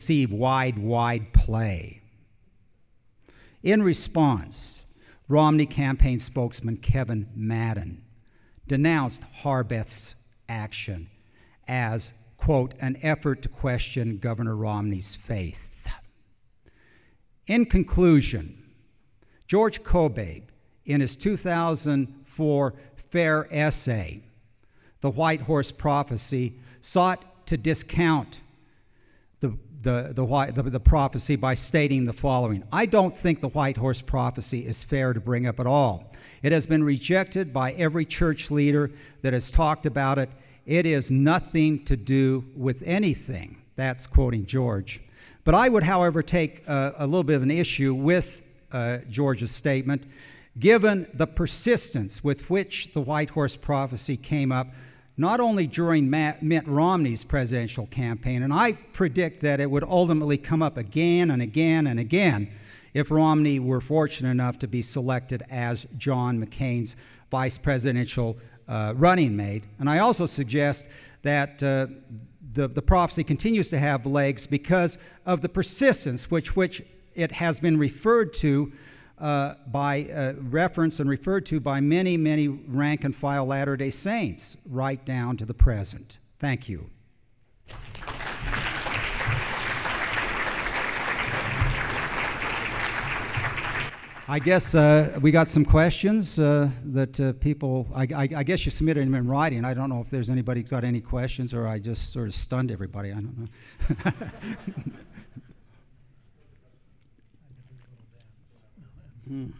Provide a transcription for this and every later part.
receive wide play. In response, Romney campaign spokesman Kevin Madden denounced Harbeth's action as, quote, an effort to question Governor Romney's faith. In conclusion, George Kobabe, in his 2004 Fair essay, The White Horse Prophecy, sought to discount the prophecy by stating the following: I don't think the White Horse Prophecy is fair to bring up at all. It has been rejected by every church leader that has talked about it. It is nothing to do with anything. That's quoting George. But I would, however, take a little bit of an issue with George's statement, given the persistence with which the White Horse Prophecy came up, not only during Mitt Romney's presidential campaign, and I predict that it would ultimately come up again and again and again if Romney were fortunate enough to be selected as John McCain's vice presidential running mate. And I also suggest that the prophecy continues to have legs because of the persistence which it has been referred to by reference and referred to by many rank-and-file Latter-day Saints right down to the present. Thank you. I guess we got some questions that people, I guess you submitted them in writing. I don't know if there's anybody who's got any questions, or I just sort of stunned everybody. I don't know. Let's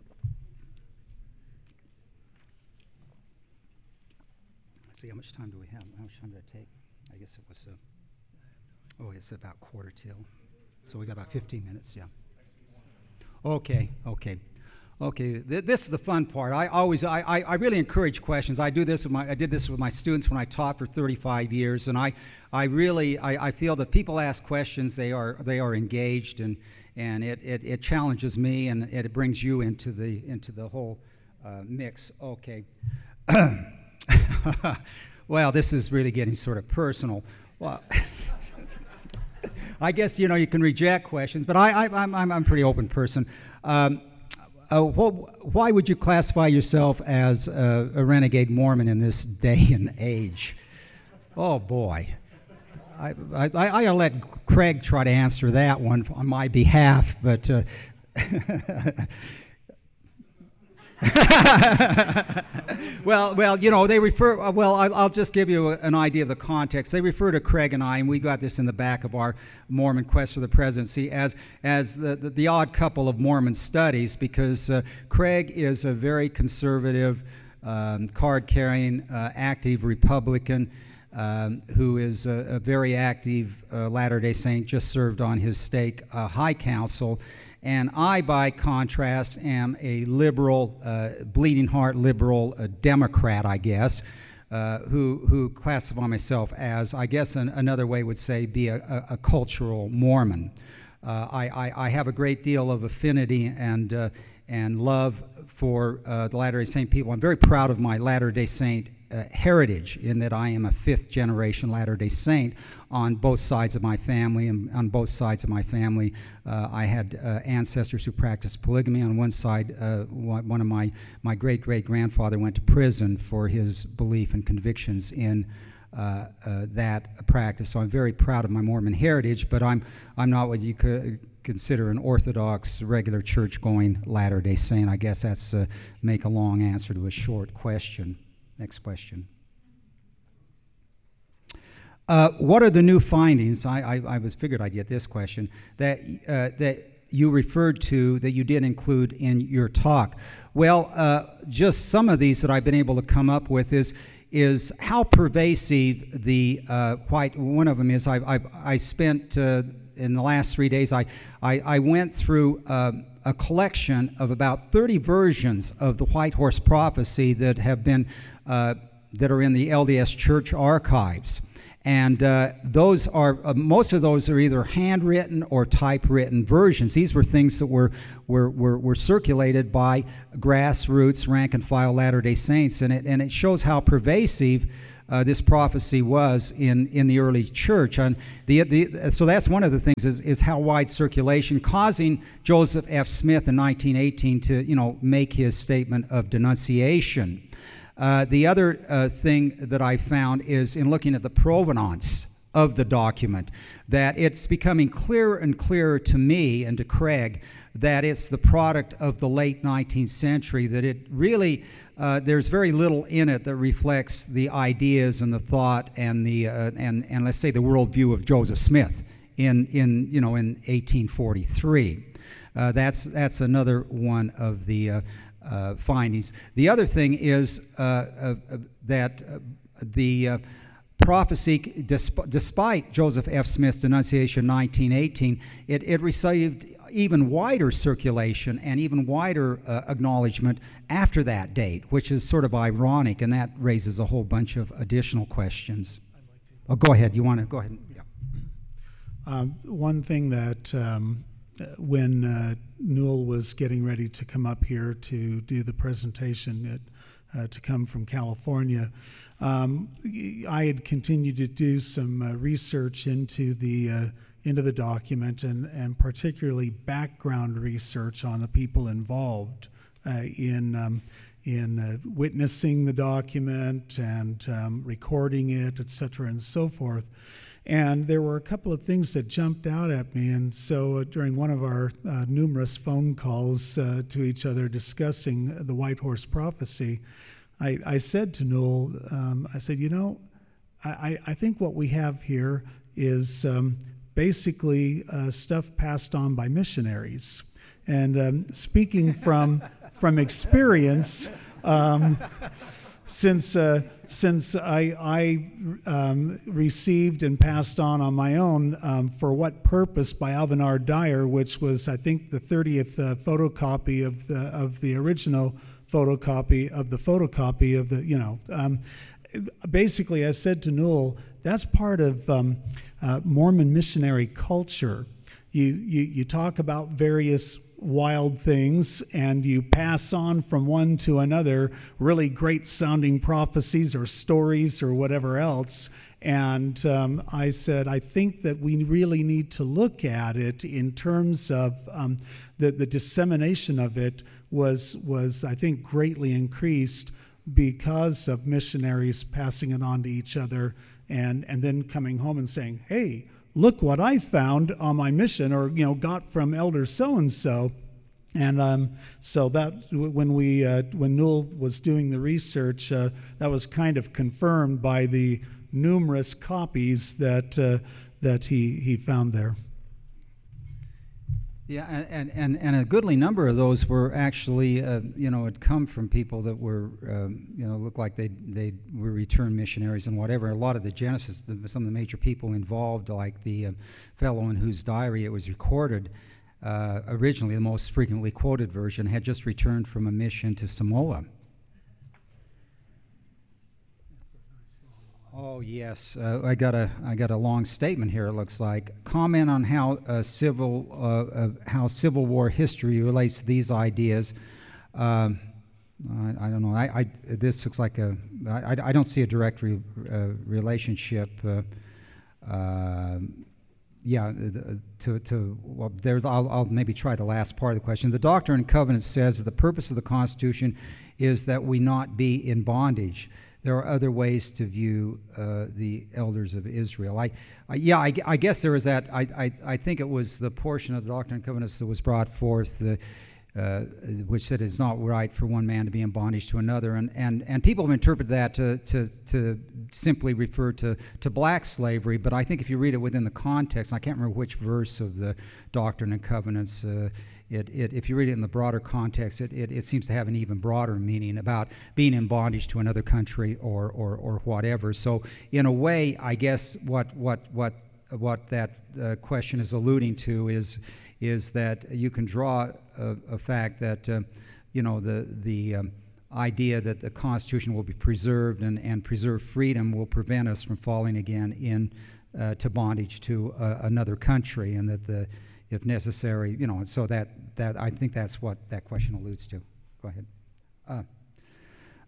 see, how much time do we have? How much time did I take? I guess it was, it's about quarter till. So we got about 15 minutes, yeah. Okay. This is the fun part. I really encourage questions. I did this with my students when I taught for 35 years, and I feel that people ask questions, they are engaged, and it challenges me, and it brings you into the whole mix. Okay. Well, this is really getting sort of personal. Well, I guess you can reject questions, but I'm a pretty open person. Why would you classify yourself as a renegade Mormon in this day and age? Oh boy, I'll let Craig try to answer that one on my behalf, but. Well, they refer. I'll just give you an idea of the context. They refer to Craig and I, and we got this in the back of our Mormon Quest for the Presidency as the odd couple of Mormon studies, because Craig is a very conservative, card-carrying, active Republican who is a very active Latter-day Saint, just served on his stake High Council. And I, by contrast, am a liberal, bleeding heart liberal Democrat, I guess, who classify myself as, I guess another way would say, be a cultural Mormon. I have a great deal of affinity and love for the Latter-day Saint people. I'm very proud of my Latter-day Saint heritage, in that I am a fifth-generation Latter-day Saint on both sides of my family. And on both sides of my family, I had ancestors who practiced polygamy. On one side, one of my great-great-grandfather went to prison for his belief and convictions in that practice. So I'm very proud of my Mormon heritage, but I'm not what you could consider an Orthodox, regular church-going Latter-day Saint. I guess that's make a long answer to a short question. Next question. What are the new findings? I was figured I'd get this question that you referred to, that you did include in your talk. Well, just some of these that I've been able to come up with is how pervasive the white. One of them is I spent in the last 3 days. I went through a collection of about 30 versions of the White Horse Prophecy that have been that are in the LDS Church archives. And those are most of those are either handwritten or typewritten versions. These were things that were circulated by grassroots, rank and file Latter-day Saints, and it shows how pervasive this prophecy was in the early church. And so that's one of the things is how wide circulation, causing Joseph F. Smith in 1918 to make his statement of denunciation. The other thing that I found is in looking at the provenance of the document, that it's becoming clearer and clearer to me and to Craig that it's the product of the late 19th century, that it really, there's very little in it that reflects the ideas and the thought and the and let's say the worldview of Joseph Smith in 1843. That's another one of the findings. The other thing is that the prophecy, despite Joseph F. Smith's denunciation in 1918, it received even wider circulation and even wider acknowledgement after that date, which is sort of ironic, and that raises a whole bunch of additional questions. Oh, go ahead. You want to go ahead? Yeah. One thing that when Newell was getting ready to come up here to do the presentation, to come from California, I had continued to do some research into the document and particularly background research on the people involved in witnessing the document and recording it, et cetera, and so forth. And there were a couple of things that jumped out at me, and so during one of our numerous phone calls to each other discussing the White Horse Prophecy, I said to Newell, I said, I think what we have here is basically stuff passed on by missionaries. And speaking from experience, since I received and passed on my own For What Purpose by Alvin R. Dyer, which was, I think, the 30th photocopy of the original photocopy of the basically I said to Newell, that's part of Mormon missionary culture. You talk about various wild things and you pass on from one to another really great sounding prophecies or stories or whatever else. And I said, I think that we really need to look at it in terms of the dissemination of it was I think greatly increased because of missionaries passing it on to each other and then coming home and saying, hey, look what I found on my mission, or got from Elder so-and-so. And so that when Newell was doing the research, that was kind of confirmed by the numerous copies that he found there. Yeah, and a goodly number of those were actually, had come from people that were, looked like they were returned missionaries and whatever. A lot of the Genesis, some of the major people involved, like the fellow in whose diary it was recorded, originally the most frequently quoted version, had just returned from a mission to Samoa. Oh yes, I got a long statement here. It looks like comment on how civil war history relates to these ideas. I don't know. This looks like I don't see a direct relationship. I'll maybe try the last part of the question. The Doctrine and Covenants says that the purpose of the Constitution is that we not be in bondage. There are other ways to view the elders of Israel. I guess there was that. I think it was the portion of the Doctrine and Covenants that was brought forth, which said it's not right for one man to be in bondage to another, and people have interpreted that to simply refer to black slavery. But I think if you read it within the context, I can't remember which verse of the Doctrine and Covenants. If you read it in the broader context, it seems to have an even broader meaning about being in bondage to another country or whatever. So in a way, I guess what that question is alluding to is that you can draw a fact that the idea that the Constitution will be preserved and preserve freedom will prevent us from falling again to bondage to another country, and that if necessary, so that I think that's what that question alludes to. Go ahead.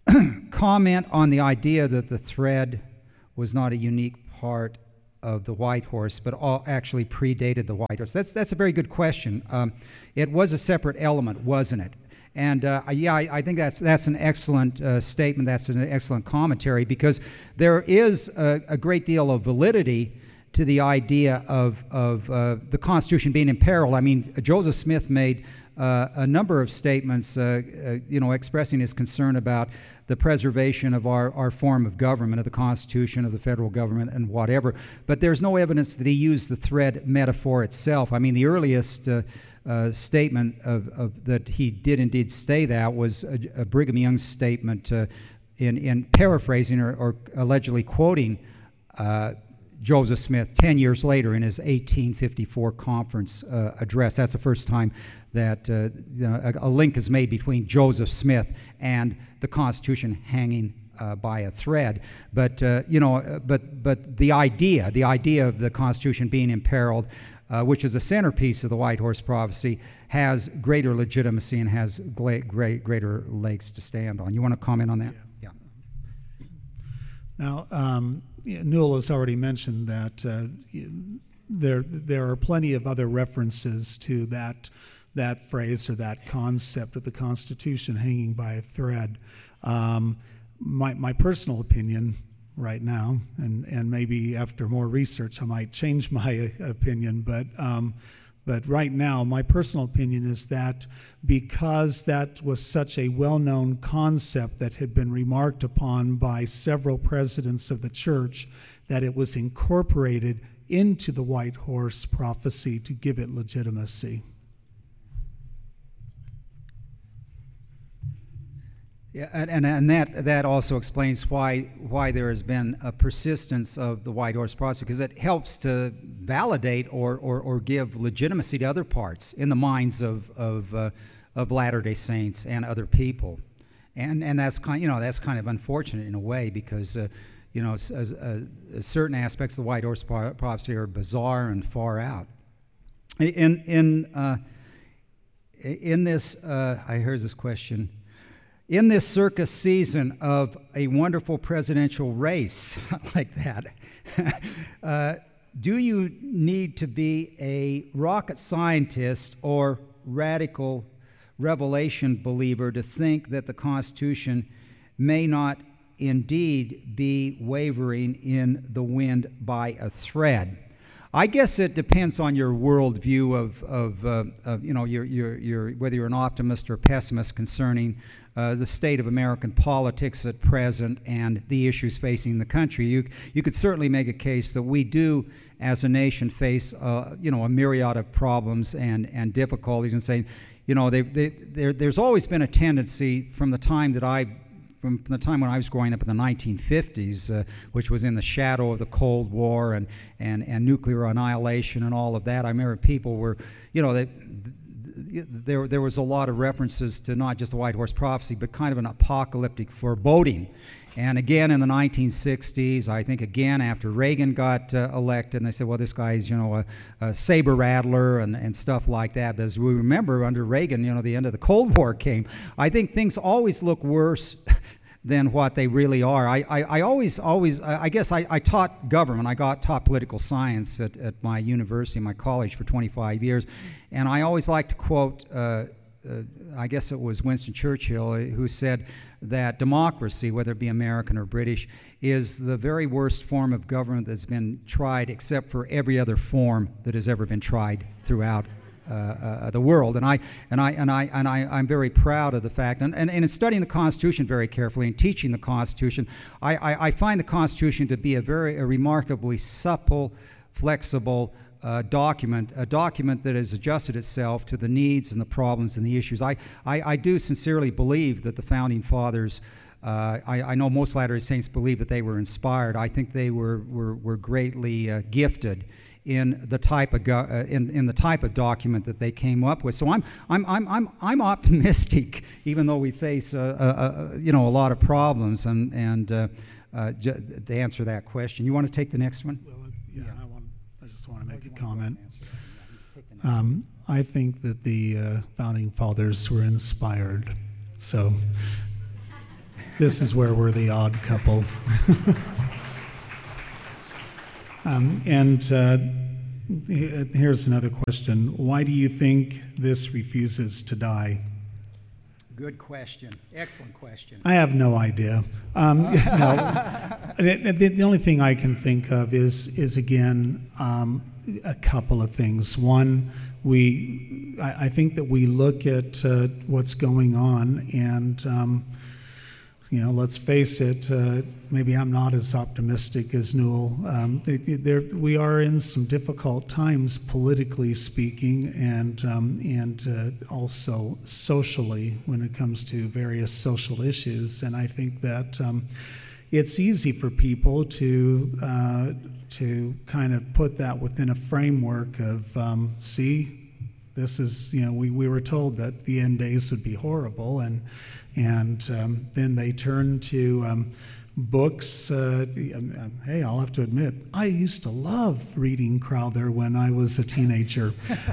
comment on the idea that the thread was not a unique part of the White Horse, but actually predated the White Horse? That's a very good question. It was a separate element, wasn't it? And yeah, I think that's an excellent statement. That's an excellent commentary, because there is a great deal of validity to the idea of the Constitution being imperiled. I mean, Joseph Smith made a number of statements, expressing his concern about the preservation of our form of government, of the Constitution, of the federal government, and whatever. But there's no evidence that he used the thread metaphor itself. I mean, the earliest statement that he did indeed say that was a Brigham Young statement in paraphrasing or allegedly quoting Joseph Smith 10 years later in his 1854 conference address. That's the first time that a link is made between Joseph Smith and the Constitution hanging by a thread. But but the idea of the Constitution being imperiled, which is a centerpiece of the White Horse Prophecy, has greater legitimacy and has greater legs to stand on. You want to comment on that? Yeah. Now, Newell has already mentioned that there are plenty of other references to that phrase or that concept of the Constitution hanging by a thread. My personal opinion right now, and maybe after more research I might change my opinion, but right now my personal opinion is that because that was such a well-known concept that had been remarked upon by several presidents of the church, that it was incorporated into the White Horse Prophecy to give it legitimacy. Yeah, and that also explains why there has been a persistence of the White Horse Prophecy, because it helps to validate or give legitimacy to other parts in the minds of Latter-day Saints and other people, and that's kind of unfortunate in a way, because certain aspects of the White Horse Prophecy are bizarre and far out. In this, here's this question. In this circus season of a wonderful presidential race like that, do you need to be a rocket scientist or radical revelation believer to think that the Constitution may not indeed be wavering in the wind by a thread? I guess it depends on your worldview of your whether you're an optimist or pessimist concerning the state of American politics at present and the issues facing the country. You could certainly make a case that we do, as a nation, face a myriad of problems and difficulties, and saying, there's always been a tendency from the time when I was growing up in the 1950s, which was in the shadow of the Cold War and nuclear annihilation and all of that. I remember people were, there was a lot of references to not just the White Horse Prophecy, but kind of an apocalyptic foreboding. And again in the 1960s, I think again after Reagan got elected, and they said, well, this guy's, a saber rattler and stuff like that. But as we remember, under Reagan, the end of the Cold War came. I think things always look worse than what they really are. I guess I taught government. I taught political science at my university, my college, for 25 years. And I always like to quote, I guess it was Winston Churchill, who said that democracy, whether it be American or British, is the very worst form of government that's been tried, except for every other form that has ever been tried throughout the world. And I'm very proud of the fact, and in studying the Constitution very carefully and teaching the Constitution, I find the Constitution to be a remarkably supple, flexible document, a document that has adjusted itself to the needs and the problems and the issues. I do sincerely believe that the Founding Fathers, I know most Latter-day Saints believe that they were inspired. I think they were greatly gifted in the type of in the type of document that they came up with. So I'm optimistic, even though we face a lot of problems. And to answer that question, you want to take the next one? Well, yeah. I just want to make a comment. I think that the Founding Fathers were inspired. So This is where we're the odd couple. Here's another question. Why do you think this refuses to die? Good question. Excellent question. I have no idea. No. The only thing I can think of is again, a couple of things. One, I think that we look at what's going on, and let's face it, maybe I'm not as optimistic as Newell. We are in some difficult times, politically speaking, and also socially when it comes to various social issues. And I think that it's easy for people to kind of put that within a framework of, this is, we were told that the end days would be horrible, and then they turn to books. Hey, I'll have to admit, I used to love reading Crowther when I was a teenager.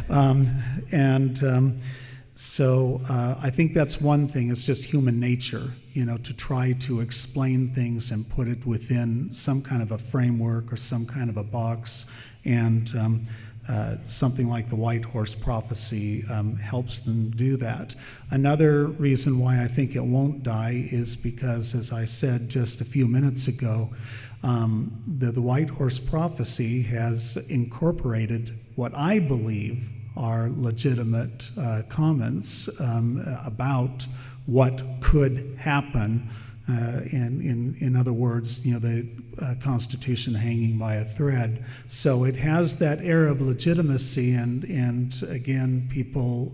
So I think that's one thing. It's just human nature, to try to explain things and put it within some kind of a framework or some kind of a box. And something like the White Horse Prophecy helps them do that. Another reason why I think it won't die is because, as I said just a few minutes ago, the White Horse Prophecy has incorporated what I believe are legitimate comments about what could happen. In other words, the Constitution hanging by a thread. So it has that air of legitimacy, and again, people,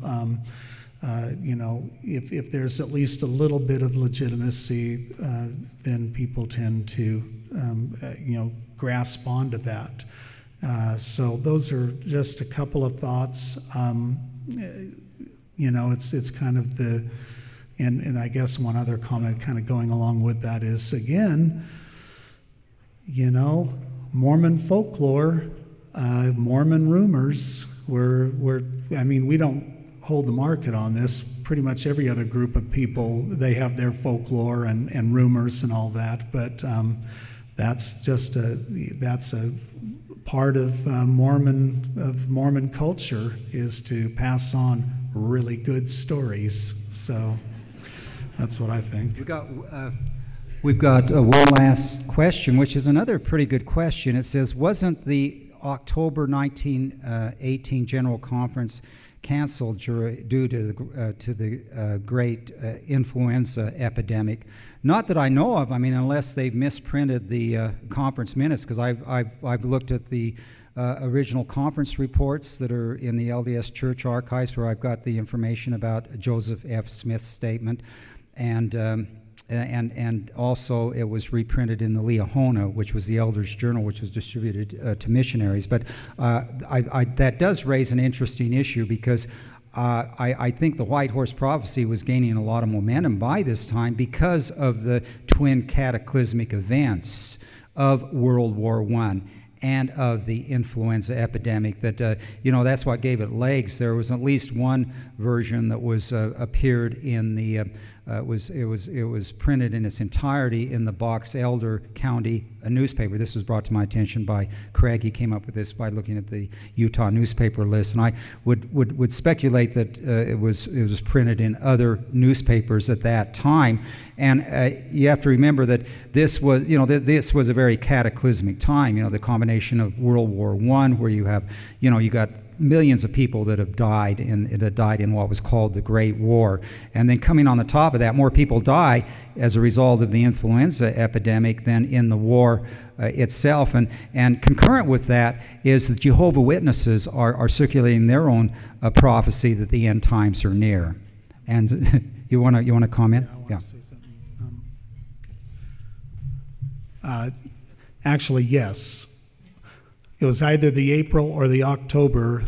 if there's at least a little bit of legitimacy, then people tend to, grasp onto that. So those are just a couple of thoughts. It's kind of the. And I guess one other comment kind of going along with that is, again, Mormon folklore, Mormon rumors, we don't hold the market on this. Pretty much every other group of people, they have their folklore and rumors and all that, but that's a part of Mormon culture, is to pass on really good stories. So that's what I think. We've got one last question, which is another pretty good question. It says, wasn't the October 1918 General Conference canceled due to the great influenza epidemic? Not that I know of. Unless they've misprinted the conference minutes, because I've looked at the original conference reports that are in the LDS Church archives, where I've got the information about Joseph F. Smith's statement, and also it was reprinted in the Liahona, which was the Elders' Journal, which was distributed to missionaries. But that does raise an interesting issue, because I think the White Horse Prophecy was gaining a lot of momentum by this time because of the twin cataclysmic events of World War I and of the influenza epidemic. That's what gave it legs. There was at least one version that was appeared in the it was printed in its entirety in the Box Elder County newspaper. This was brought to my attention by Craig. He came up with this by looking at the Utah newspaper list, and I would speculate that it was printed in other newspapers at that time. And you have to remember that this was a very cataclysmic time. The combination of World War I, where you have you got millions of people that have died in what was called the Great War, and then coming on the top of that, more people die as a result of the influenza epidemic than in the war itself. And concurrent with that is that Jehovah's Witnesses are circulating their own prophecy that the end times are near. And you want to comment? Yeah. Say something. Actually, yes. It was either the April or the October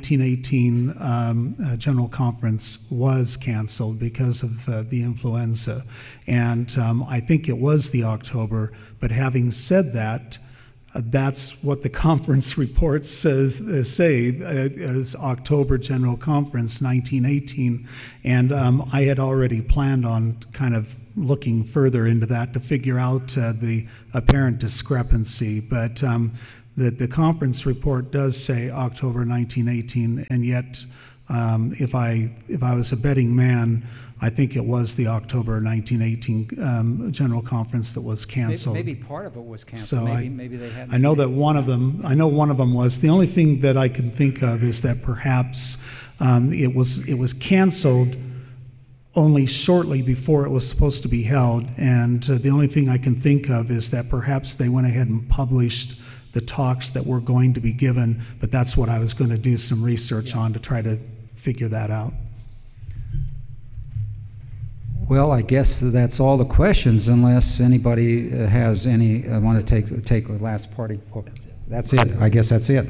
1918 General Conference was canceled because of the influenza. And I think it was the October, but having said that, That's what the conference reports say as October General Conference 1918, and I had already planned on kind of looking further into that to figure out the apparent discrepancy, but the conference report does say October 1918, and yet if I was a betting man, I think it was the October 1918 General Conference that was canceled. Maybe part of it was canceled. So maybe they had. I know that one of them was. The only thing that I can think of is that perhaps it was canceled only shortly before it was supposed to be held, and the only thing I can think of is that perhaps they went ahead and published the talks that were going to be given, but that's what I was going to do some research on to try to figure that out. Well, I guess that's all the questions, unless anybody has any want to take the last party. Oh, that's it. I guess that's it.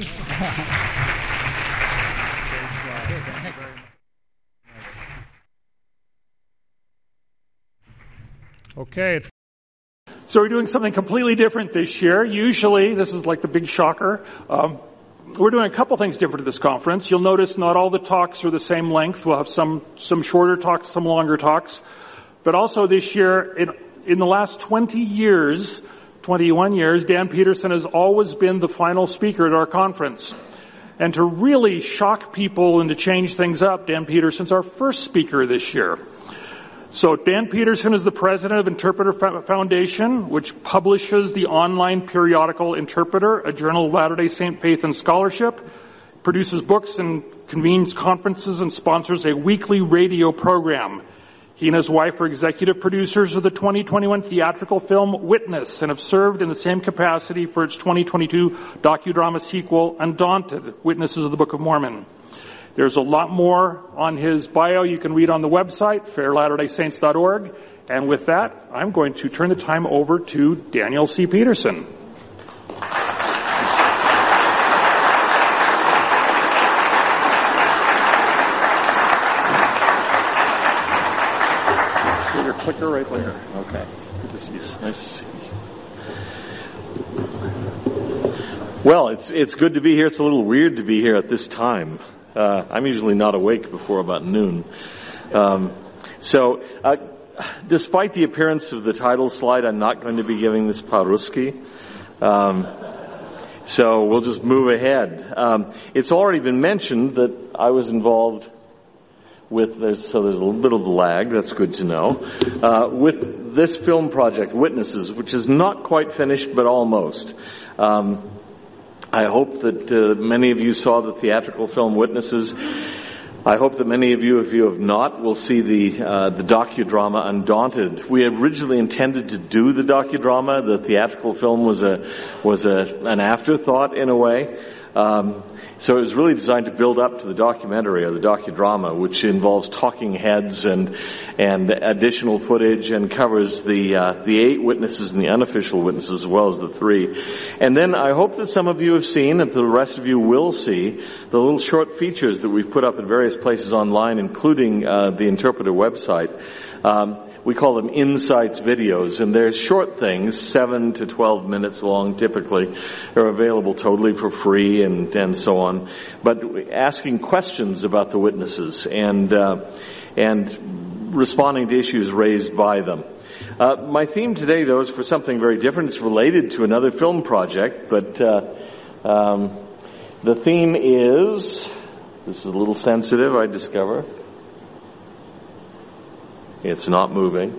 Okay, so we're doing something completely different this year. Usually, this is like the big shocker. We're doing a couple things different at this conference. You'll notice not all the talks are the same length. We'll have some shorter talks, some longer talks. But also this year, in the last 21 years, Dan Peterson has always been the final speaker at our conference. And to really shock people and to change things up, Dan Peterson's our first speaker this year. So Dan Peterson is the president of Interpreter Foundation, which publishes the online periodical Interpreter, a journal of Latter-day Saint faith and scholarship, produces books and convenes conferences and sponsors a weekly radio program. He and his wife are executive producers of the 2021 theatrical film Witness and have served in the same capacity for its 2022 docudrama sequel, Undaunted, Witnesses of the Book of Mormon. There's a lot more on his bio you can read on the website, fairlatterdaysaints.org. And with that, I'm going to turn the time over to Daniel C. Peterson. Your clicker right there. Okay. Good to see you. Nice to see you. Well, it's good to be here. It's a little weird to be here at this time. I'm usually not awake before about noon. Despite the appearance of the title slide, I'm not going to be giving this Paruski. So we'll just move ahead. It's already been mentioned that I was involved with this, so there's a little bit of lag, that's good to know, with this film project, Witnesses, which is not quite finished, but almost. I hope that many of you saw the theatrical film Witnesses. I hope that many of you, if you have not, will see the docudrama Undaunted. We originally intended to do the docudrama. The theatrical film was an afterthought in a way. So it was really designed to build up to the documentary or the docudrama, which involves talking heads and additional footage and covers the 8 witnesses and the unofficial witnesses as well as the 3. And then I hope that some of you have seen, and the rest of you will see, the little short features that we've put up in various places online, including the Interpreter website. We call them insights videos, and they're short things, 7 to 12 minutes long typically. They're available totally for free and so on. But asking questions about the witnesses and responding to issues raised by them. My theme today, though, is for something very different. It's related to another film project, but the theme is, this is a little sensitive, I discover. It's not moving.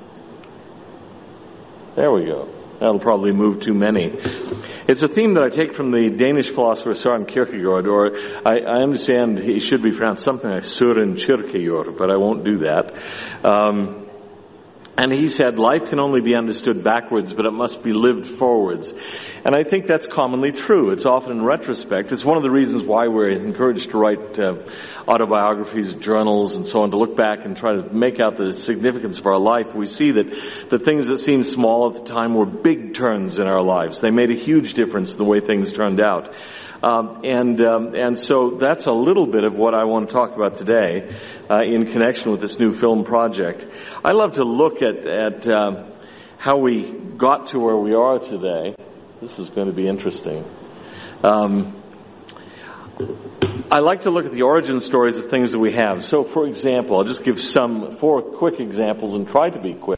There we go. That'll probably move too many. It's a theme that I take from the Danish philosopher Søren Kierkegaard, or I understand he should be pronounced something like Søren Kierkegaard, but I won't do that. And he said, life can only be understood backwards, but it must be lived forwards. And I think that's commonly true. It's often in retrospect. It's one of the reasons why we're encouraged to write autobiographies, journals, and so on, to look back and try to make out the significance of our life. We see that the things that seemed small at the time were big turns in our lives. They made a huge difference in the way things turned out. And so that's a little bit of what I want to talk about today in connection with this new film project. I love to look at how we got to where we are today. This is going to be interesting. I like to look at the origin stories of things that we have. So, for example, I'll just give 4 quick examples and try to be quick.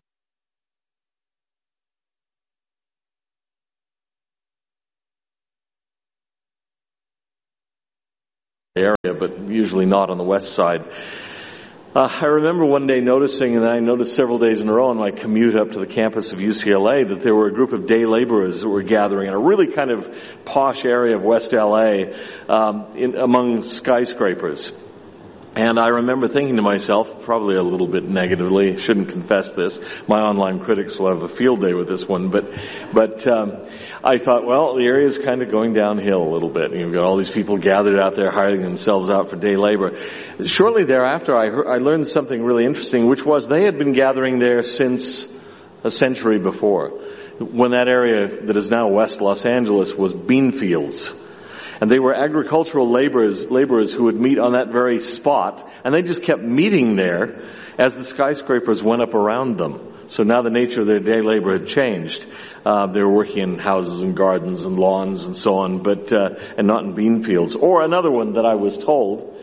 Area, but usually not on the west side. I remember one day noticing, and I noticed several days in a row on my commute up to the campus of UCLA, that there were a group of day laborers that were gathering in a really kind of posh area of West LA, among skyscrapers. And I remember thinking to myself, probably a little bit negatively, shouldn't confess this, my online critics will have a field day with this one, but I thought, well, the area is kind of going downhill a little bit. You've got all these people gathered out there hiring themselves out for day labor. Shortly thereafter, I learned something really interesting, which was they had been gathering there since a century before, when that area that is now West Los Angeles was bean fields. And they were agricultural laborers who would meet on that very spot, and they just kept meeting there as the skyscrapers went up around them. So now the nature of their day labor had changed. They were working in houses and gardens and lawns and so on, but and not in bean fields. Or another one that I was told,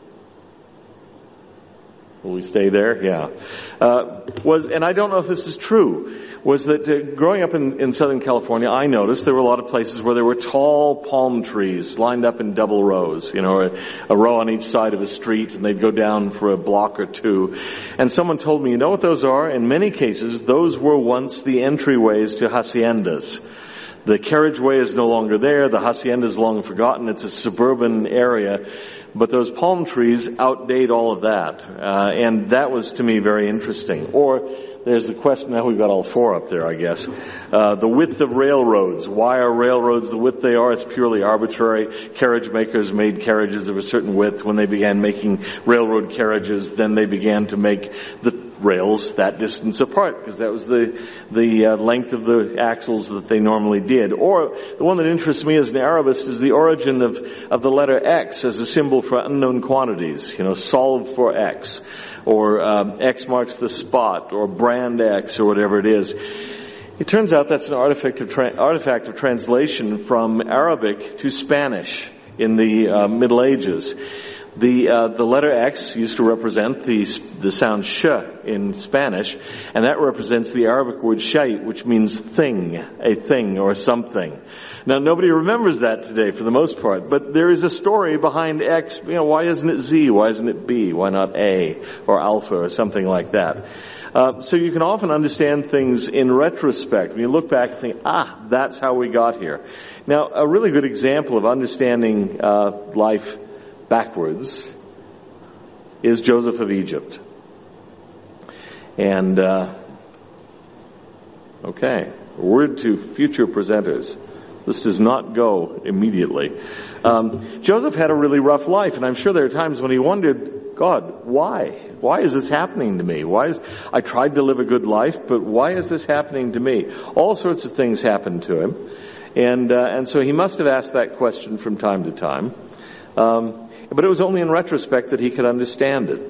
will we stay there? Yeah. Was, and I don't know if this is true, was that growing up in Southern California, I noticed there were a lot of places where there were tall palm trees lined up in double rows, a row on each side of a street, and they'd go down for a block or two. And someone told me, you know what those are? In many cases, those were once the entryways to haciendas. The carriageway is no longer there. The hacienda is long forgotten. It's a suburban area. But those palm trees outdate all of that. And that was, to me, very interesting. Or there's the question, now we've got all 4 up there, I guess. The width of railroads. Why are railroads the width they are? It's purely arbitrary. Carriage makers made carriages of a certain width. When they began making railroad carriages, then they began to make the rails that distance apart, because that was the length of the axles that they normally did. Or the one that interests me as an Arabist is the origin of the letter X as a symbol for unknown quantities. Solve for X, or X marks the spot, or brand X, or whatever it is. It turns out that's an artifact of translation from Arabic to Spanish in the Middle Ages. The letter X used to represent the sound sh in Spanish, and that represents the Arabic word shay, which means thing, a thing or something. Now, nobody remembers that today for the most part, but there is a story behind X. Why isn't it Z? Why isn't it B? Why not A or alpha or something like that? So you can often understand things in retrospect. When you look back and think, that's how we got here. Now, a really good example of understanding life backwards is Joseph of Egypt. And, word to future presenters. This does not go immediately. Joseph had a really rough life, and I'm sure there are times when he wondered, God, why? Why is this happening to me? I tried to live a good life, but why is this happening to me? All sorts of things happened to him. And so he must have asked that question from time to time. But it was only in retrospect that he could understand it.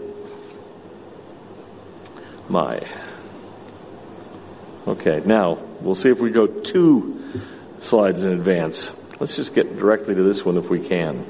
Okay, now, we'll see if we go 2 slides in advance. Let's just get directly to this one if we can.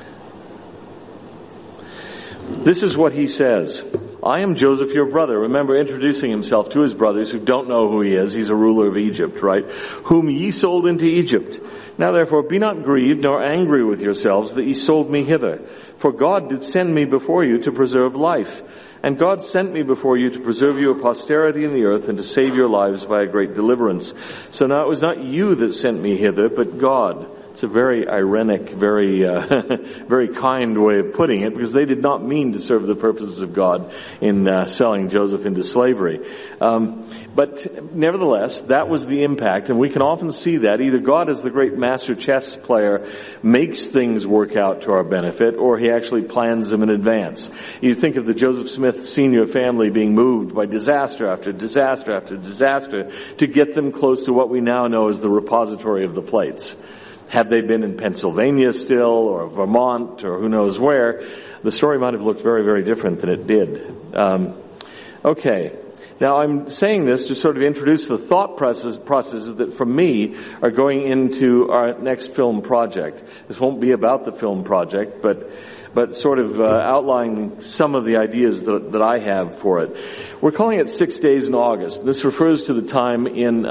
This is what he says. I am Joseph, your brother. Remember, introducing himself to his brothers who don't know who he is. He's a ruler of Egypt, right? Whom ye sold into Egypt. Now therefore be not grieved nor angry with yourselves that ye sold me hither. For God did send me before you to preserve life. And God sent me before you to preserve your posterity in the earth and to save your lives by a great deliverance. So now it was not you that sent me hither, but God. It's a very ironic, very very kind way of putting it, because they did not mean to serve the purposes of God in selling Joseph into slavery. But nevertheless, that was the impact, and we can often see that. Either God, as the great master chess player, makes things work out to our benefit, or he actually plans them in advance. You think of the Joseph Smith Sr. family being moved by disaster after disaster after disaster to get them close to what we now know as the repository of the plates. Had they been in Pennsylvania still, or Vermont, or who knows where, the story might have looked very, very different than it did. Okay. Now, I'm saying this to sort of introduce the thought processes that, for me, are going into our next film project. This won't be about the film project, but sort of outlining some of the ideas that I have for it. We're calling it 6 Days in August. This refers to the time in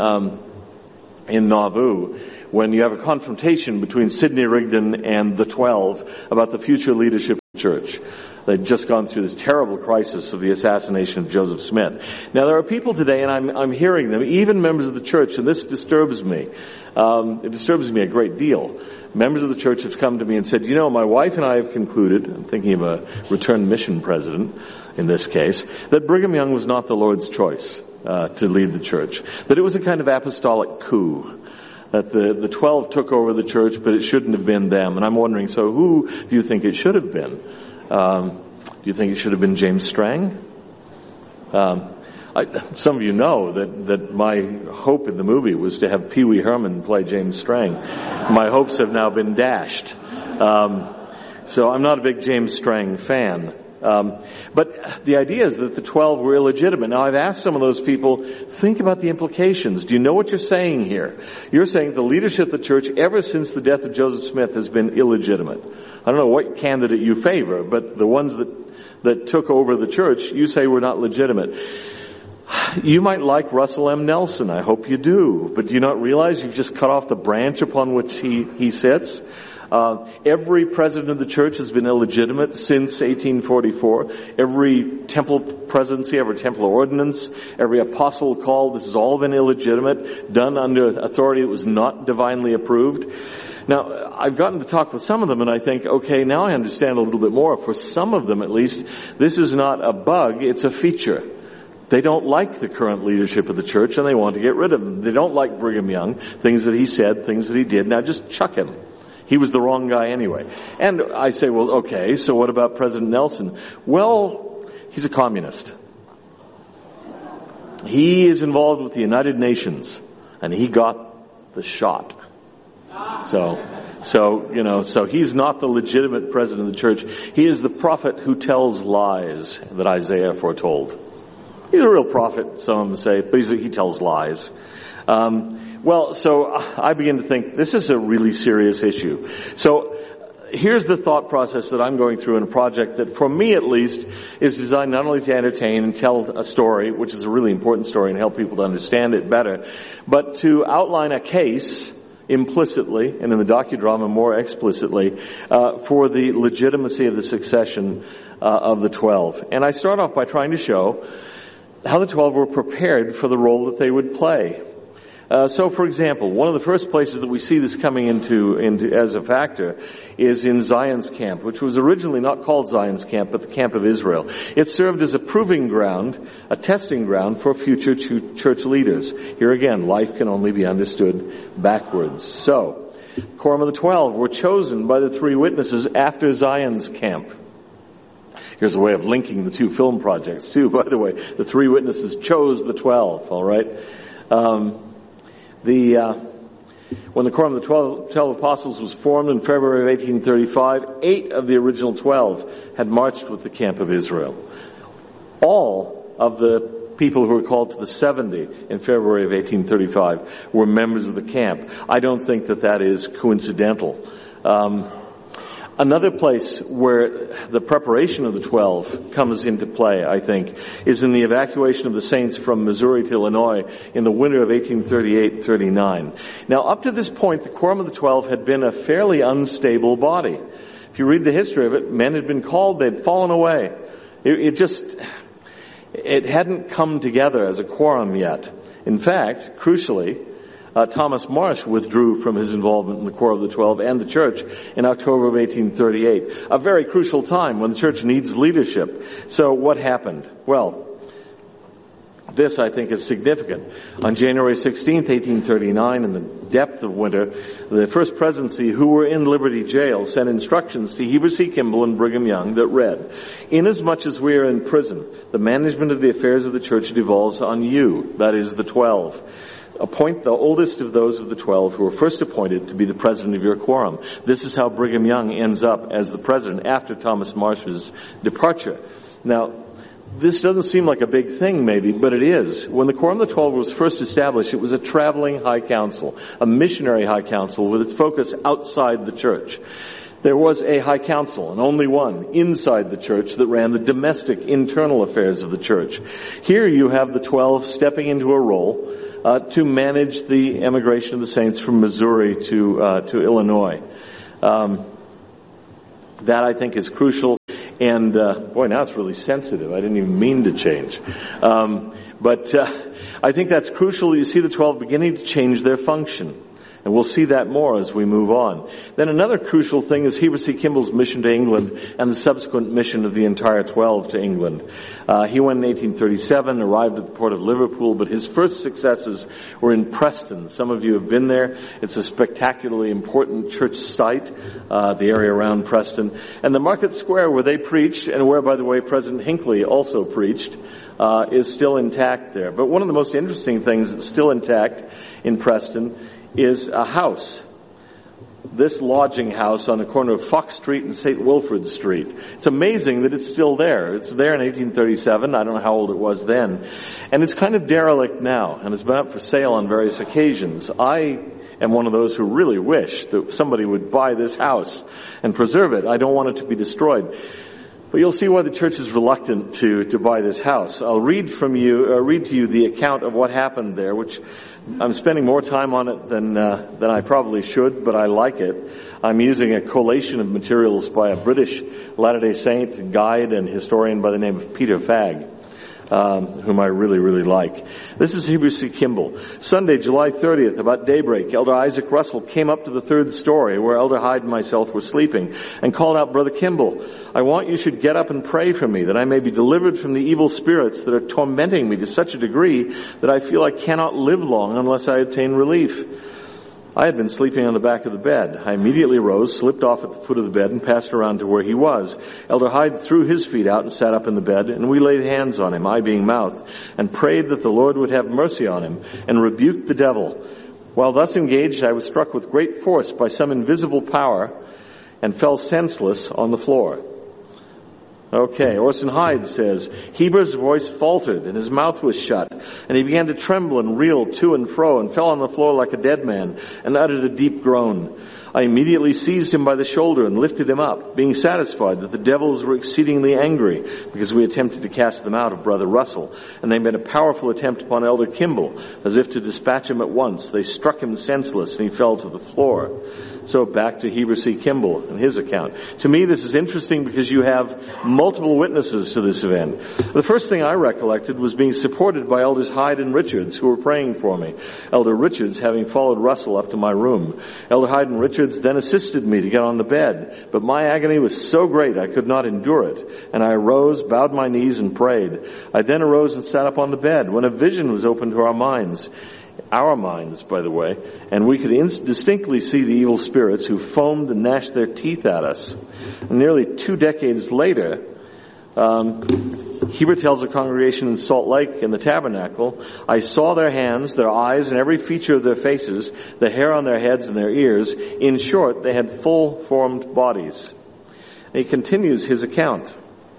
Nauvoo when you have a confrontation between Sidney Rigdon and the 12 about the future leadership of the church. They'd just gone through this terrible crisis of the assassination of Joseph Smith. Now, there are people today, and I'm hearing them, even members of the church, and this disturbs me. It disturbs me a great deal. Members of the church have come to me and said, you know, my wife and I have concluded, I'm thinking of a returned mission president in this case, that Brigham Young was not the Lord's choice to lead the church. That it was a kind of apostolic coup. That the 12 took over the church, but it shouldn't have been them. And I'm wondering, so who do you think it should have been? Do you think it should have been James Strang? Some of you know that my hope in the movie was to have Pee Wee Herman play James Strang. My hopes have now been dashed. So I'm not a big James Strang fan. But the idea is that the 12 were illegitimate. Now, I've asked some of those people, think about the implications. Do you know what you're saying here? You're saying the leadership of the church ever since the death of Joseph Smith has been illegitimate. I don't know what candidate you favor, but the ones that took over the church, you say were not legitimate. You might like Russell M. Nelson. I hope you do. But do you not realize you've just cut off the branch upon which he sits? Every president of the church has been illegitimate since 1844. Every temple presidency, every temple ordinance, every apostle call, this has all been illegitimate, done under authority that was not divinely approved. Now, I've gotten to talk with some of them and I think, okay, now I understand a little bit more. For some of them at least, this is not a bug, it's a feature. They don't like the current leadership of the church and they want to get rid of him. They don't like Brigham Young, things that he said, things that he did. Now just chuck him. He was the wrong guy anyway. And I say, well, okay, so what about President Nelson? Well, he's a communist. He is involved with the United Nations, and he got the shot. So he's not the legitimate president of the church. He is the prophet who tells lies that Isaiah foretold. He's a real prophet, some of them say, but he tells lies. So I begin to think this is a really serious issue. So here's the thought process that I'm going through in a project that, for me at least, is designed not only to entertain and tell a story, which is a really important story, and help people to understand it better, but to outline a case implicitly, and in the docudrama more explicitly, for the legitimacy of the succession of the 12. And I start off by trying to show how the 12 were prepared for the role that they would play. So, for example, one of the first places that we see this coming into as a factor is in Zion's camp, which was originally not called Zion's camp, but the camp of Israel. It served as a proving ground, a testing ground for future church leaders. Here again, life can only be understood backwards. So, Quorum of the 12 were chosen by the three witnesses after Zion's camp. Here's a way of linking the two film projects, too, by the way. The three witnesses chose the 12, all right? When the Quorum of the 12 Apostles was formed in February of 1835, 8 of the original 12 had marched with the camp of Israel. All of the people who were called to the 70 in February of 1835 were members of the camp. I don't think that is coincidental. Another place where the preparation of the 12 comes into play, I think, is in the evacuation of the saints from Missouri to Illinois in the winter of 1838-39. Now, up to this point, the Quorum of the 12 had been a fairly unstable body. If you read the history of it, men had been called, they'd fallen away. It hadn't come together as a quorum yet. In fact, crucially, Thomas Marsh withdrew from his involvement in the Quorum of the 12 and the church in October of 1838. A very crucial time when the church needs leadership. So what happened? Well, this, I think, is significant. On January 16th, 1839, in the depth of winter, the First Presidency, who were in Liberty Jail, sent instructions to Heber C. Kimball and Brigham Young that read, "Inasmuch as we are in prison, the management of the affairs of the church devolves on you," that is, the 12. "Appoint the oldest of those of the 12 who were first appointed to be the president of your quorum." This is how Brigham Young ends up as the president after Thomas Marsh's departure. Now, This doesn't seem like a big thing, maybe, but it is. When the Quorum of the 12 was first established, it was a traveling high council, a missionary high council with its focus outside the church. There was a high council, and only one, inside the church that ran the domestic, internal affairs of the church. Here you have the 12 stepping into a role to manage the emigration of the saints from Missouri to Illinois. That, I think, is crucial. And, boy, now it's really sensitive. I didn't even mean to change. But I think that's crucial. You see the 12 beginning to change their function. And we'll see that more as we move on. Then another crucial thing is Heber C. Kimball's mission to England and the subsequent mission of the entire 12 to England. He went in 1837, arrived at the port of Liverpool, but his first successes were in Preston. Some of you have been there. It's a spectacularly important church site, the area around Preston. And the market square where they preached, and where, by the way, President Hinckley also preached, is still intact there. But one of the most interesting things that's still intact in Preston is a house. This lodging house on the corner of Fox Street and St. Wilfrid Street. It's amazing that it's still there. It's there in 1837. I don't know how old it was then. And it's kind of derelict now, and it's been up for sale on various occasions. I am one of those who really wish that somebody would buy this house and preserve it. I don't want it to be destroyed. But you'll see why the church is reluctant to buy this house. I'll read to you the account of what happened there, which I'm spending more time on it than I probably should, but I like it. I'm using a collation of materials by a British Latter-day Saint guide and historian by the name of Peter Fagg, whom I really, really like. This is Heber C. Kimball. Sunday, July 30th, about daybreak, Elder Isaac Russell came up to the third story where Elder Hyde and myself were sleeping and called out, "Brother Kimball, I want you should get up and pray for me, that I may be delivered from the evil spirits that are tormenting me to such a degree that I feel I cannot live long unless I obtain relief." I had been sleeping on the back of the bed. I immediately rose, slipped off at the foot of the bed, and passed around to where he was. Elder Hyde threw his feet out and sat up in the bed, and we laid hands on him, I being mouth, and prayed that the Lord would have mercy on him and rebuke the devil. While thus engaged, I was struck with great force by some invisible power and fell senseless on the floor. Okay, Orson Hyde says, Heber's voice faltered and his mouth was shut, and he began to tremble and reel to and fro and fell on the floor like a dead man and uttered a deep groan. I immediately seized him by the shoulder and lifted him up, being satisfied that the devils were exceedingly angry because we attempted to cast them out of Brother Russell, and they made a powerful attempt upon Elder Kimball, as if to dispatch him at once. They struck him senseless and he fell to the floor. So back to Heber C. Kimball and his account. To me, this is interesting because you have multiple witnesses to this event. The first thing I recollected was being supported by Elders Hyde and Richards, who were praying for me. Elder Richards having followed Russell up to my room. Elder Hyde and Richards then assisted me to get on the bed, but my agony was so great I could not endure it, and I arose, bowed my knees, and prayed. I then arose and sat up on the bed, when a vision was opened to our minds, by the way, and we could distinctly see the evil spirits who foamed and gnashed their teeth at us. And nearly 2 decades later, Heber tells the congregation in Salt Lake in the tabernacle, I saw their hands, their eyes, and every feature of their faces, the hair on their heads and their ears. In short, they had full-formed bodies. And he continues his account.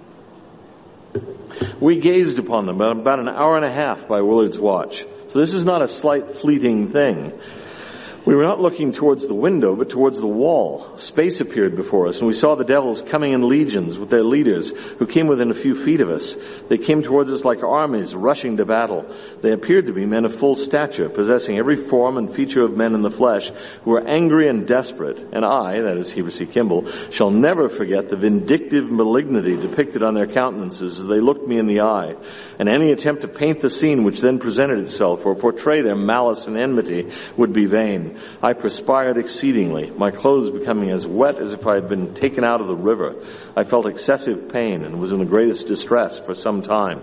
We gazed upon them about an hour and a half by Willard's watch. So this is not a slight fleeting thing. We were not looking towards the window, but towards the wall. Space appeared before us, and we saw the devils coming in legions with their leaders, who came within a few feet of us. They came towards us like armies rushing to battle. They appeared to be men of full stature, possessing every form and feature of men in the flesh, who were angry and desperate. And I, that is Heber C. Kimball, shall never forget the vindictive malignity depicted on their countenances as they looked me in the eye. And any attempt to paint the scene which then presented itself, or portray their malice and enmity, would be vain. I perspired exceedingly, my clothes becoming as wet as if I had been taken out of the river. I felt excessive pain and was in the greatest distress for some time.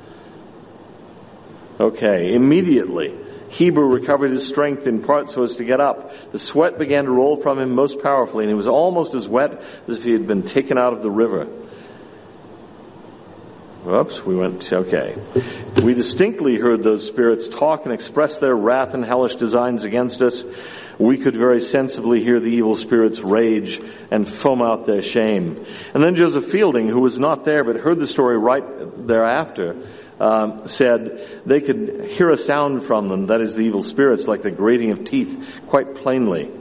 Okay, immediately, Heber recovered his strength in part so as to get up. The sweat began to roll from him most powerfully, and he was almost as wet as if he had been taken out of the river. Oops, we went, okay. We distinctly heard those spirits talk and express their wrath and hellish designs against us. We could very sensibly hear the evil spirits rage and foam out their shame. And then Joseph Fielding, who was not there but heard the story right thereafter, said they could hear a sound from them, that is the evil spirits, like the grating of teeth, quite plainly.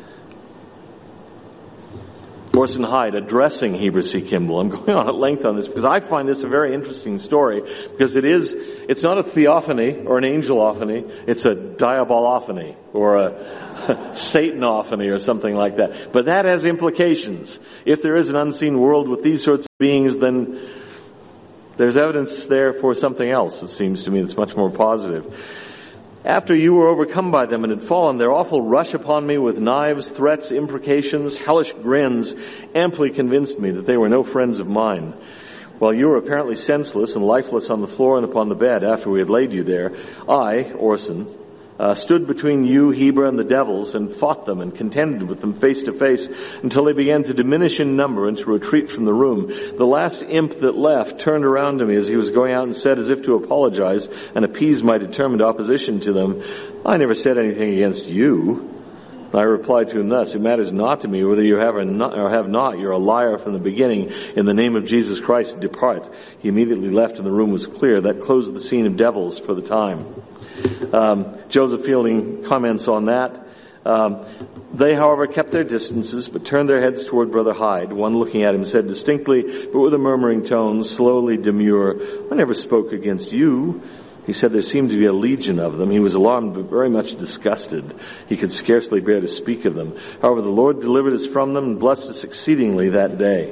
Orson Hyde addressing Heber C. Kimball. I'm going on at length on this because I find this a very interesting story because it's not a theophany or an angelophany, it's a diabolophany or a Satanophany or something like that. But that has implications. If there is an unseen world with these sorts of beings, then there's evidence there for something else, it seems to me, that's much more positive. After you were overcome by them and had fallen, their awful rush upon me with knives, threats, imprecations, hellish grins, amply convinced me that they were no friends of mine. While you were apparently senseless and lifeless on the floor and upon the bed after we had laid you there, I, Orson, stood between you, Heber, and the devils, and fought them and contended with them face to face until they began to diminish in number and to retreat from the room. The last imp that left turned around to me as he was going out and said, as if to apologize and appease my determined opposition to them, I never said anything against you. I replied to him thus, it matters not to me whether you have or have not. You're a liar from the beginning. In the name of Jesus Christ, depart. He immediately left and the room was clear. That closed the scene of devils for the time. Joseph Fielding comments on that. They, however, kept their distances, but turned their heads toward Brother Hyde. One looking at him said distinctly, but with a murmuring tone, slowly demure, I never spoke against you. He said there seemed to be a legion of them. He was alarmed but very much disgusted. He could scarcely bear to speak of them. However, the Lord delivered us from them and blessed us exceedingly that day.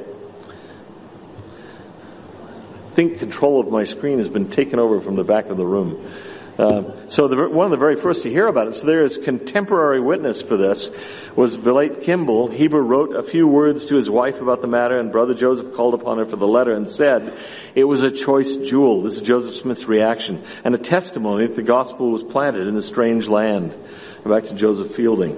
I think control of my screen has been taken over from the back of the room. One of the very first to hear about it, so there is contemporary witness for this, was the late Kimball. Heber wrote a few words to his wife about the matter, and Brother Joseph called upon her for the letter and said, it was a choice jewel. This is Joseph Smith's reaction, and a testimony that the gospel was planted in a strange land. Back to Joseph Fielding,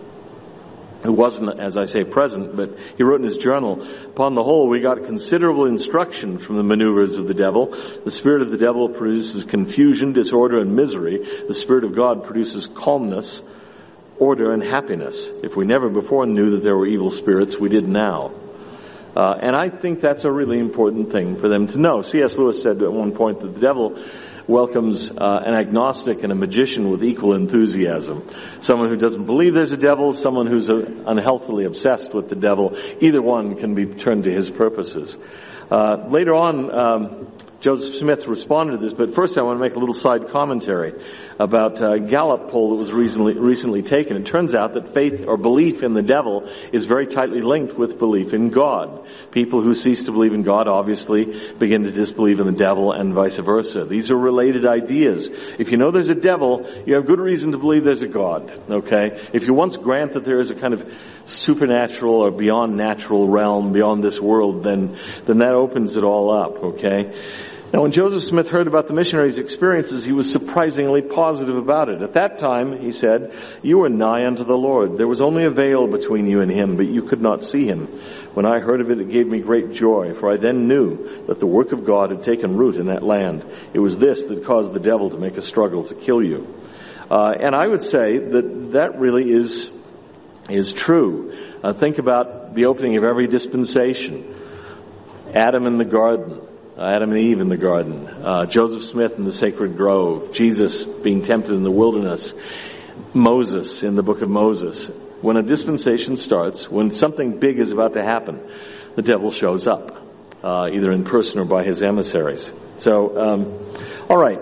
who wasn't, as I say, present, but he wrote in his journal, upon the whole, we got considerable instruction from the maneuvers of the devil. The spirit of the devil produces confusion, disorder, and misery. The spirit of God produces calmness, order, and happiness. If we never before knew that there were evil spirits, we did now. And I think that's a really important thing for them to know. C.S. Lewis said at one point that the devil welcomes an agnostic and a magician with equal enthusiasm. Someone who doesn't believe there's a devil, someone who's unhealthily obsessed with the devil. Either one can be turned to his purposes. Later on, Joseph Smith responded to this, but first I want to make a little side commentary about a Gallup poll that was recently taken. It turns out that faith or belief in the devil is very tightly linked with belief in God. People who cease to believe in God obviously begin to disbelieve in the devil and vice versa. These are related ideas. If you know there's a devil, you have good reason to believe there's a God, okay? If you once grant that there is a kind of supernatural or beyond natural realm, beyond this world, then that opens it all up, okay? Now, when Joseph Smith heard about the missionaries' experiences, he was surprisingly positive about it. At that time, he said, you were nigh unto the Lord. There was only a veil between you and him, but you could not see him. When I heard of it, it gave me great joy, for I then knew that the work of God had taken root in that land. It was this that caused the devil to make a struggle to kill you. And I would say that really is true. Think about the opening of every dispensation. Adam in the garden. Adam and Eve in the garden, Joseph Smith in the sacred grove, Jesus being tempted in the wilderness, Moses in the book of Moses. When a dispensation starts, when something big is about to happen, the devil shows up, either in person or by his emissaries. So, all right.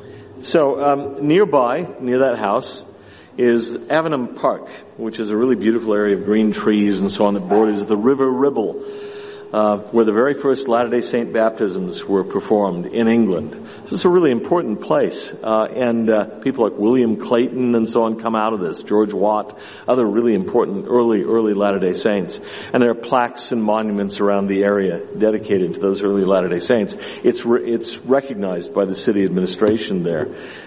So, nearby, near that house, is Avenham Park, which is a really beautiful area of green trees and so on that borders the River Ribble, where the very first Latter-day Saint baptisms were performed in England. This is a really important place, and people like William Clayton and so on come out of this, George Watt, other really important early Latter-day Saints. And there are plaques and monuments around the area dedicated to those early Latter-day Saints. It's recognized by the city administration there.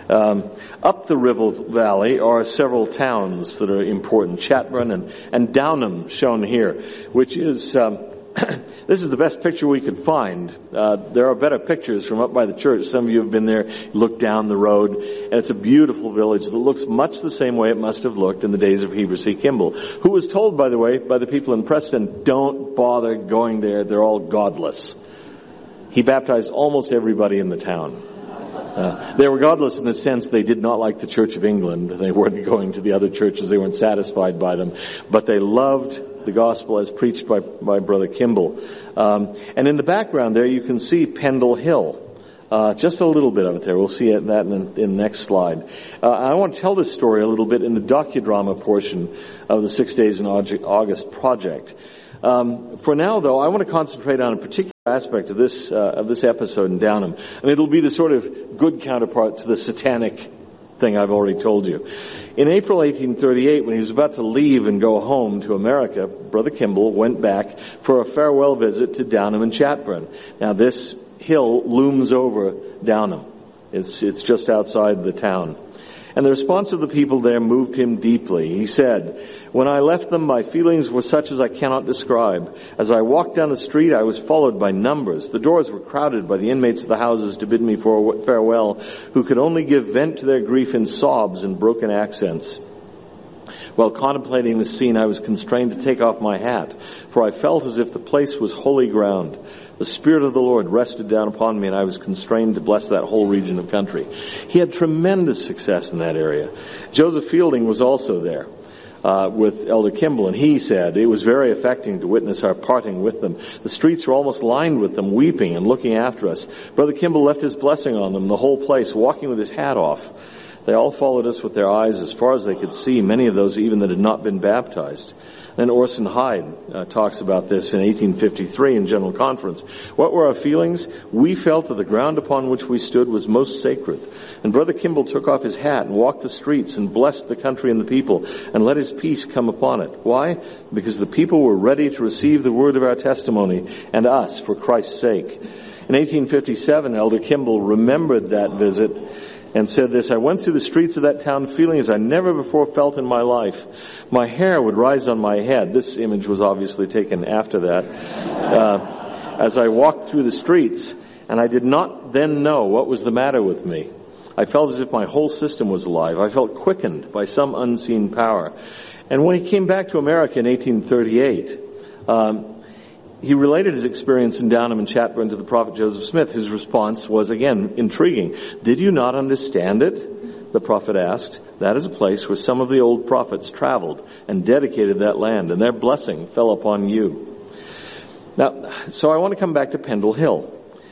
Up the Ribble Valley are several towns that are important, Chatburn and Downham shown here, which is this is the best picture we could find. There are better pictures from up by the church. Some of you have been there, look down the road, and it's a beautiful village that looks much the same way it must have looked in the days of Heber C. Kimball, who was told, by the way, by the people in Preston, don't bother going there, they're all godless. He baptized almost everybody in the town. They were godless in the sense they did not like the Church of England. They weren't going to the other churches. They weren't satisfied by them. But they loved the gospel as preached by Brother Kimball. And in the background there you can see Pendle Hill. Just a little bit of it there. We'll see that in the next slide. I want to tell this story a little bit in the docudrama portion of the 6 Days in August project. For now, though, I want to concentrate on a particular aspect of this episode in Downham, and it'll be the sort of good counterpart to the satanic thing I've already told you. In April 1838, when he was about to leave and go home to America, Brother Kimball went back for a farewell visit to Downham and Chatburn. Now, this hill looms over Downham. It's just outside the town. And the response of the people there moved him deeply. He said, "When I left them, my feelings were such as I cannot describe. As I walked down the street, I was followed by numbers. The doors were crowded by the inmates of the houses to bid me farewell, who could only give vent to their grief in sobs and broken accents. While contemplating the scene, I was constrained to take off my hat, for I felt as if the place was holy ground. The Spirit of the Lord rested down upon me, and I was constrained to bless that whole region of country." He had tremendous success in that area. Joseph Fielding was also there with Elder Kimball, and he said, "It was very affecting to witness our parting with them. The streets were almost lined with them, weeping and looking after us. Brother Kimball left his blessing on them, the whole place, walking with his hat off. They all followed us with their eyes as far as they could see, many of those even that had not been baptized." Then Orson Hyde talks about this in 1853 in General Conference. "What were our feelings? We felt that the ground upon which we stood was most sacred. And Brother Kimball took off his hat and walked the streets and blessed the country and the people and let his peace come upon it. Why? Because the people were ready to receive the word of our testimony and us for Christ's sake." In 1857, Elder Kimball remembered that visit and said this, "I went through the streets of that town feeling as I never before felt in my life. My hair would rise on my head." This image was obviously taken after that. "As I walked through the streets, and I did not then know what was the matter with me. I felt as if my whole system was alive. I felt quickened by some unseen power." And when he came back to America in 1838, he related his experience in Downham and Chatburn to the prophet Joseph Smith, whose response was, again, intriguing. "Did you not understand it?" the prophet asked. "That is a place where some of the old prophets traveled and dedicated that land, and their blessing fell upon you." Now, so I want to come back to Pendle Hill.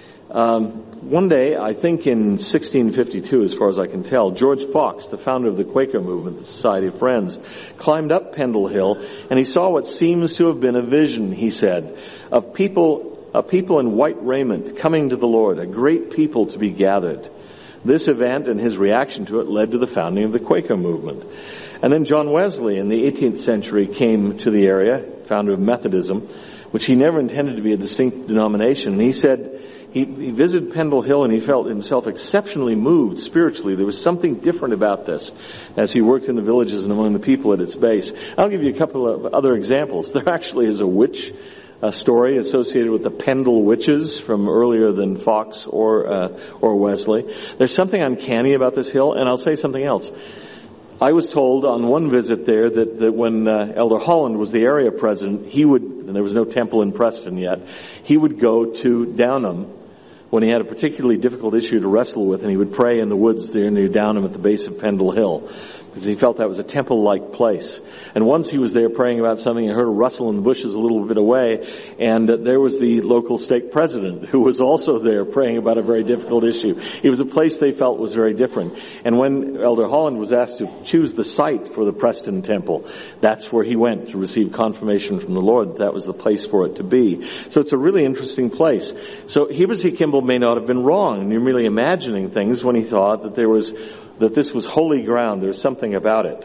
One day, I think in 1652, as far as I can tell, George Fox, the founder of the Quaker movement, the Society of Friends, climbed up Pendle Hill, and he saw what seems to have been a vision, he said, of people in white raiment coming to the Lord, a great people to be gathered. This event and his reaction to it led to the founding of the Quaker movement. And then John Wesley in the 18th century came to the area, founder of Methodism, which he never intended to be a distinct denomination. And he said, he visited Pendle Hill and he felt himself exceptionally moved spiritually. There was something different about this as he worked in the villages and among the people at its base. I'll give you a couple of other examples. There actually is a witch story associated with the Pendle witches from earlier than Fox or Wesley. There's something uncanny about this hill, and I'll say something else. I was told on one visit there that when Elder Holland was the area president, he would, and there was no temple in Preston yet, he would go to Downham when he had a particularly difficult issue to wrestle with, and he would pray in the woods there near Downham at the base of Pendle Hill, because he felt that was a temple-like place. And once he was there praying about something, he heard a rustle in the bushes a little bit away, and there was the local stake president who was also there praying about a very difficult issue. It was a place they felt was very different. And when Elder Holland was asked to choose the site for the Preston temple, that's where he went to receive confirmation from the Lord that was the place for it to be. So it's a really interesting place. So Heber C. Kimball may not have been wrong in merely imagining things when he thought that this was holy ground. There's something about it.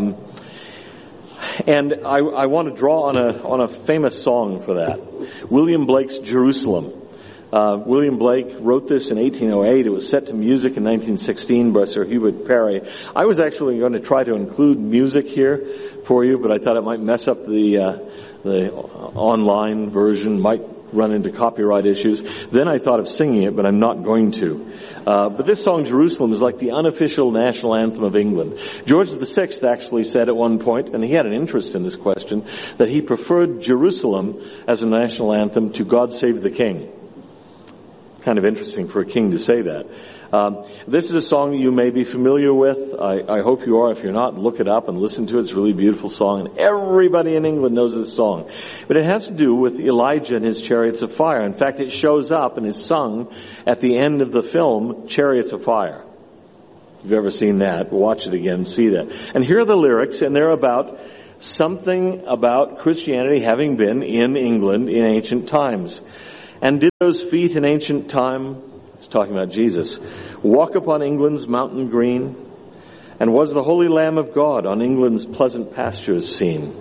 And I want to draw on a famous song for that. William Blake's Jerusalem. William Blake wrote this in 1808. It was set to music in 1916 by Sir Hubert Parry. I was actually going to try to include music here for you, but I thought it might mess up the the online version might run into copyright issues. Then I thought of singing it, but I'm not going to. But this song, Jerusalem, is like the unofficial national anthem of England. George VI actually said at one point, and he had an interest in this question, that he preferred Jerusalem as a national anthem to God Save the King. Kind of interesting for a king to say that. This is a song you may be familiar with. I hope you are. If you're not, look it up and listen to it. It's a really beautiful song, and everybody in England knows this song. But it has to do with Elijah and his chariots of fire. In fact, it shows up and is sung at the end of the film, Chariots of Fire. If you've ever seen that, watch it again, see that. And here are the lyrics, and they're about something about Christianity having been in England in ancient times. And did those feet in ancient time, it's talking about Jesus, walk upon England's mountain green? And was the Holy Lamb of God on England's pleasant pastures seen?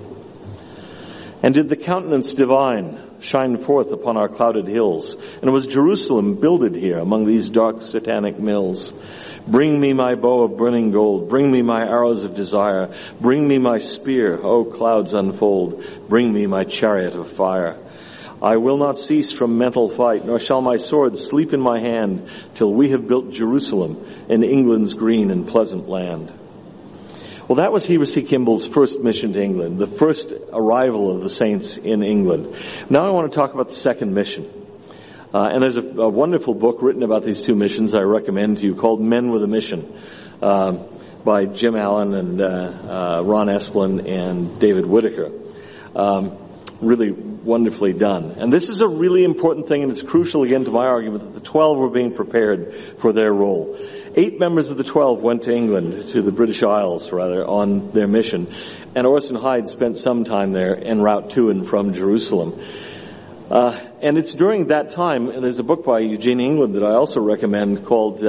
And did the countenance divine shine forth upon our clouded hills? And was Jerusalem builded here among these dark satanic mills? Bring me my bow of burning gold. Bring me my arrows of desire. Bring me my spear, O clouds unfold. Bring me my chariot of fire. I will not cease from mental fight, nor shall my sword sleep in my hand, till we have built Jerusalem in England's green and pleasant land. Well, that was Heber C. Kimball's first mission to England, the first arrival of the saints in England. Now I want to talk about the second mission. And there's a wonderful book written about these two missions I recommend to you called Men with a Mission, by Jim Allen and Ron Esplin and David Whitaker. Really wonderfully done. And this is a really important thing, and it's crucial again to my argument that the 12 were being prepared for their role. 8 members of the 12 went to England, to the British Isles rather, on their mission. And Orson Hyde spent some time there en route to and from Jerusalem. And it's during that time, and there's a book by Eugene England that I also recommend called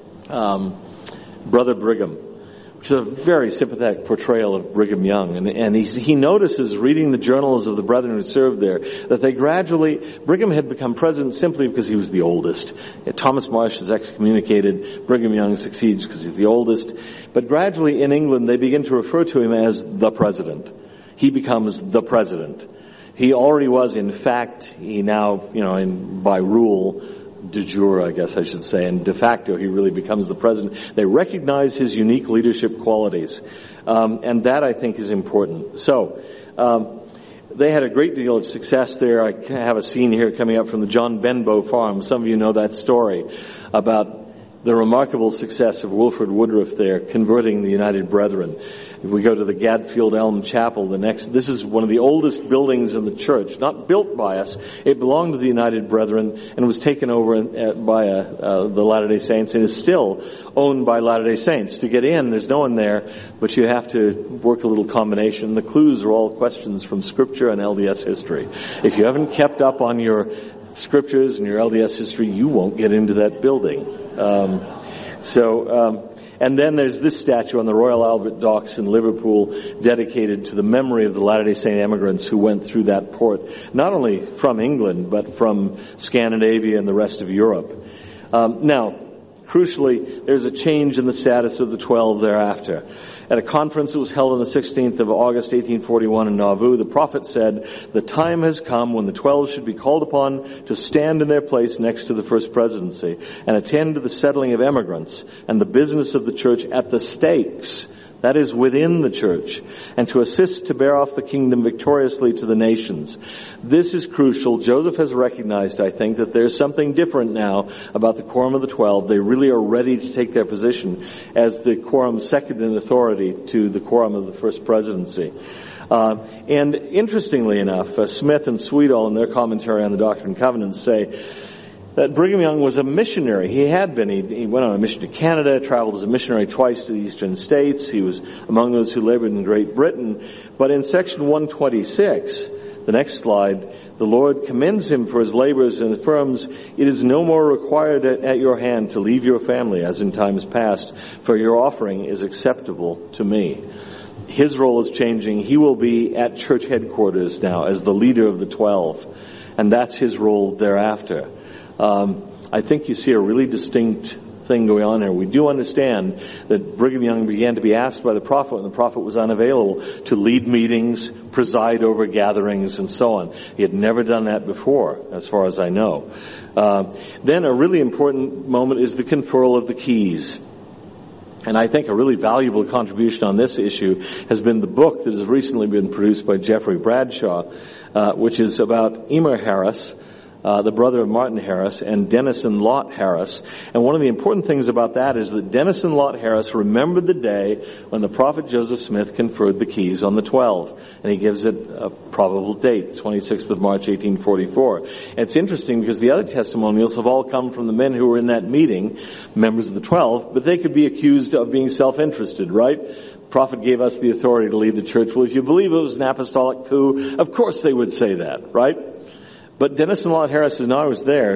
Brother Brigham, which is a very sympathetic portrayal of Brigham Young. And he notices, reading the journals of the brethren who served there, that they gradually, Brigham had become president simply because he was the oldest. Thomas Marsh is excommunicated, Brigham Young succeeds because he's the oldest. But gradually in England, they begin to refer to him as the president. He becomes the president. He already was, in fact, he now, by rule, de jure, I guess I should say, and de facto he really becomes the president. They recognize his unique leadership qualities, and that I think is important. So they had a great deal of success there. I have a scene here coming up from the John Benbow farm. Some of you know that story about the remarkable success of Wilford Woodruff there, converting the United Brethren. If we go to the Gadfield Elm Chapel, this is one of the oldest buildings in the church, not built by us. It belonged to the United Brethren and was taken over by the Latter-day Saints and is still owned by Latter-day Saints. To get in, there's no one there, but you have to work a little combination. The clues are all questions from Scripture and LDS history. If you haven't kept up on your Scriptures and your LDS history, you won't get into that building. And then there's this statue on the Royal Albert Docks in Liverpool dedicated to the memory of the Latter-day Saint emigrants who went through that port, not only from England, but from Scandinavia and the rest of Europe. Now, crucially, there's a change in the status of the 12 thereafter. At a conference that was held on the 16th of August, 1841 in Nauvoo, the prophet said, "The time has come when the 12 should be called upon to stand in their place next to the first presidency and attend to the settling of emigrants and the business of the church at the stakes, that is, within the church, and to assist to bear off the kingdom victoriously to the nations." This is crucial. Joseph has recognized, I think, that there's something different now about the Quorum of the 12. They really are ready to take their position as the quorum second in authority to the quorum of the first presidency. And interestingly enough, Smith and Sweetall in their commentary on the Doctrine and Covenants say that Brigham Young was a missionary. He had been. He went on a mission to Canada, traveled as a missionary twice to the eastern states. He was among those who labored in Great Britain. But in section 126, the next slide, the Lord commends him for his labors and affirms, "It is no more required at your hand to leave your family as in times past, for your offering is acceptable to me." His role is changing. He will be at church headquarters now as the leader of the 12. And that's his role thereafter. I think you see a really distinct thing going on here. We do understand that Brigham Young began to be asked by the prophet when the prophet was unavailable to lead meetings, preside over gatherings, and so on. He had never done that before, as far as I know. Then a really important moment is the conferral of the keys. And I think a really valuable contribution on this issue has been the book that has recently been produced by Jeffrey Bradshaw, which is about Emer Harris, the brother of Martin Harris, and Denison Lott Harris. And one of the important things about that is that Denison Lott Harris remembered the day when the prophet Joseph Smith conferred the keys on the 12. And he gives it a probable date, 26th of March, 1844. And it's interesting because the other testimonials have all come from the men who were in that meeting, members of the 12, but they could be accused of being self-interested, right? Prophet gave us the authority to lead the church. Well, if you believe it was an apostolic coup, of course they would say that, right? But Denison Lott Harris says, no, I was there.